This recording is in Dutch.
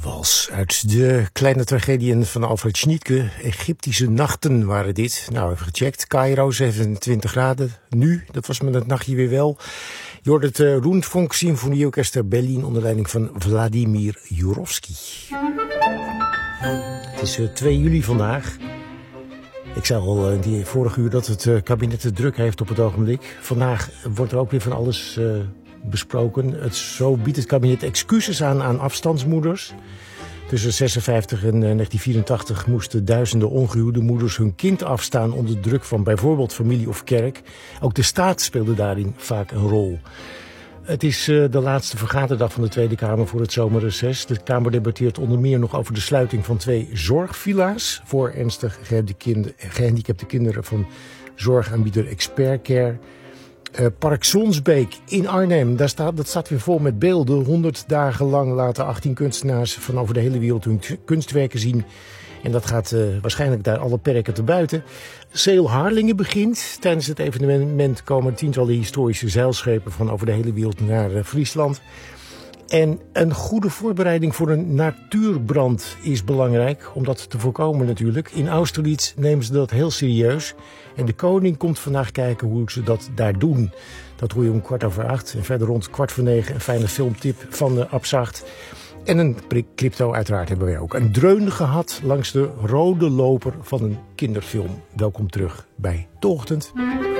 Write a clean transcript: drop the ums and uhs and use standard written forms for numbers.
Wals uit de kleine tragediën van Alfred Schnittke. Egyptische nachten waren dit. Nou, even gecheckt. Cairo, 27 graden. Nu, dat was met het nachtje weer wel. Je hoort het Rundfunk Symfonieorkester Berlin onder leiding van Vladimir Jurovsky. Het is 2 juli vandaag. Ik zei al in die vorige uur dat het kabinet het druk heeft op het ogenblik. Vandaag wordt er ook weer van alles besproken. Zo biedt het kabinet excuses aan afstandsmoeders. Tussen 56 en 1984 moesten duizenden ongehuwde moeders hun kind afstaan onder druk van bijvoorbeeld familie of kerk. Ook de staat speelde daarin vaak een rol. Het is de laatste vergaderdag van de Tweede Kamer voor het zomerreces. De Kamer debatteert onder meer nog over de sluiting van 2 zorgvilla's voor ernstig gehandicapte kinderen van zorgaanbieder Expert Care. Park Zonsbeek in Arnhem, dat staat weer vol met beelden. 100 dagen lang laten 18 kunstenaars van over de hele wereld hun kunstwerken zien. En dat gaat waarschijnlijk daar alle perken te buiten. Sail Harlingen begint. Tijdens het evenement komen tientallen historische zeilschepen van over de hele wereld naar Friesland. En een goede voorbereiding voor een natuurbrand is belangrijk, om dat te voorkomen natuurlijk. In Austerlitz nemen ze dat heel serieus. En de koning komt vandaag kijken hoe ze dat daar doen. Dat hoor je om 8:15. En verder rond 8:45 een fijne filmtip van Abzacht. En een crypto uiteraard hebben wij ook. Een dreun gehad langs de rode loper van een kinderfilm. Welkom terug bij De Ochtend.